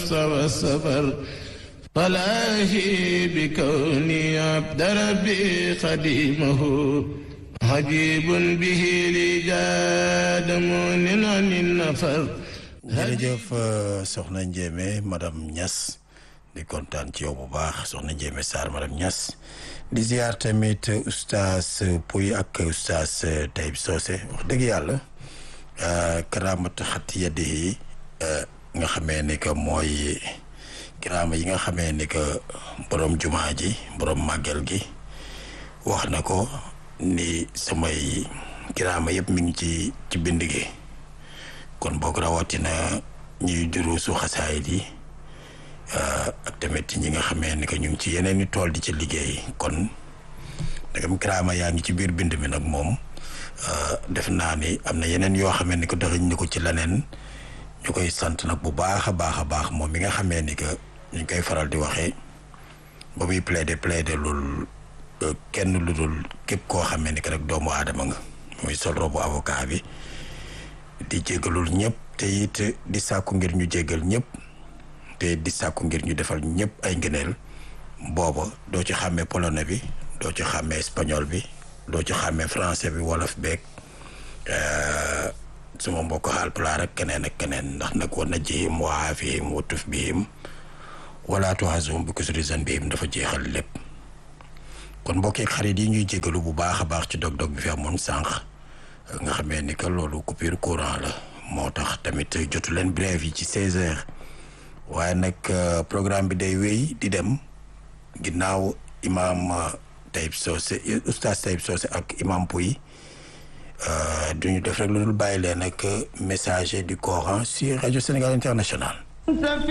والسفر فلاهي بكوني عبد ربي خديمه عجيب به لجاد مؤمن عن النفر. jërëjëf soxna Ndiémé madame Niass di kontaan ci yow bu baax soxna Ndiémé Sarr madame Niass di ziar tamit oustaz Pouy ak oustaz Taïb Socé wax dëgg yàlla karaamatu xat yeddi yi nga xamee ni que mooy kiraama yi nga xamee ni que borom jumaa ji borom màggal gi wax na ko ni samay kiraama yëpp mi ngi ci bind gi kon boog rawatina ñuy duruusu xasaayid yi ak tamit ñi nga xamee ni que ñu ngi ci yeneen i tool di ci liggéey kon ndegam kiraama yaa ngi ci biir bind mi nag moom def naa ni am na yeneen yoo xamee ni que dëxëñ ni ko ci leneen ñu koy sant nag bu baax a baax moom mi nga xamee ni que ñu koy faral di waxee ba muy plaider lul kenn lu dul képp koo xamee ni que rek doomu aadama nga muy sol robu avocat bi di jégalul ñëpp te it di sàkku ngir ñu jégal ñëpp te di sàkku ngir ñu defal ñëpp ay ngëneel booba doo ci xàmmee polonais bi doo ci xàmmee espagnol bi doo ci xàmmee français bi wolof beeg suma mbokk Haalpulaar ak keneen ndax nag war na jihim wa aafihim wa tuf bihim wala tuhazum bi kusri zanbihim dafa jeexal lépp kon mbokk ak xarit yi ñuy jégalu bu baax a baax ci dog-dog bi fi amoon sànq nga xamee ni que loolu coupure courant la moo tax tamit jotu leen brève yi ci 16h waaye nag programme bi day wéy di dem ginnaaw imam Taïb Socé oustaz Taïb Socé ak imam Pouy duñu def rek lu dul bàyyi leen ak messager du Coran sur Radio Sénégal International.